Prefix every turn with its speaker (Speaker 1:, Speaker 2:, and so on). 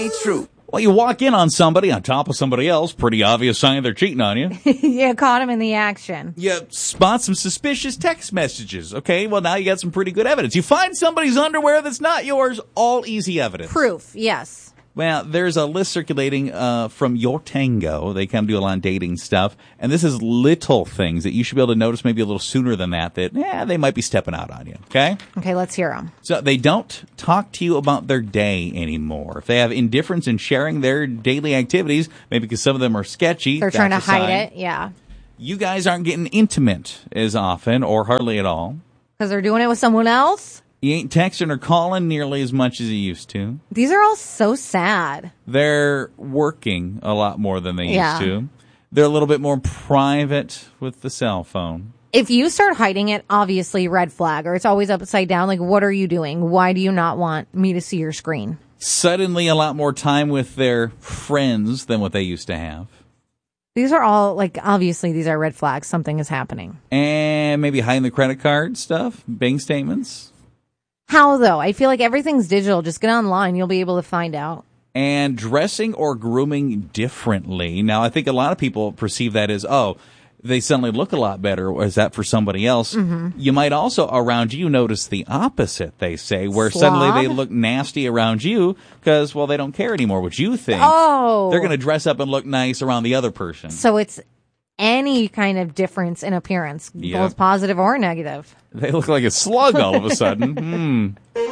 Speaker 1: It's true.
Speaker 2: Well, you walk in on somebody on top of somebody else, pretty obvious sign they're cheating on you.
Speaker 3: You caught him in the action.
Speaker 2: You spot some suspicious text messages. Okay, well, now you got some pretty good evidence. You find somebody's underwear that's not yours, all easy evidence.
Speaker 3: Proof, yes.
Speaker 2: Well, there's a list circulating from Your Tango. They come do a lot of dating stuff. And this is little things that you should be able to notice maybe a little sooner than that they might be stepping out on you. Okay?
Speaker 3: Okay, let's hear them.
Speaker 2: So they don't talk to you about their day anymore. If they have indifference in sharing their daily activities, maybe because some of them are sketchy.
Speaker 3: They're trying to hide it, yeah.
Speaker 2: You guys aren't getting intimate as often or hardly at all.
Speaker 3: Because they're doing it with someone else?
Speaker 2: You ain't texting or calling nearly as much as you used to.
Speaker 3: These are all so sad.
Speaker 2: They're working a lot more than they used to. They're a little bit more private with the cell phone.
Speaker 3: If you start hiding it, obviously red flag, or it's always upside down. Like, what are you doing? Why do you not want me to see your screen?
Speaker 2: Suddenly a lot more time with their friends than what they used to have.
Speaker 3: These are all, like, obviously these are red flags. Something is happening.
Speaker 2: And maybe hiding the credit card stuff, bank statements.
Speaker 3: How, though? I feel like everything's digital. Just get online. You'll be able to find out.
Speaker 2: And dressing or grooming differently. Now, I think a lot of people perceive that as, oh, they suddenly look a lot better. Or is that for somebody else? Mm-hmm. You might also, around you, notice the opposite, they say, where suddenly they look nasty around you because, well, they don't care anymore what you think.
Speaker 3: Oh.
Speaker 2: They're going to dress up and look nice around the other person.
Speaker 3: So it's any kind of difference in appearance, both positive or negative.
Speaker 2: They look like a slug all of a sudden.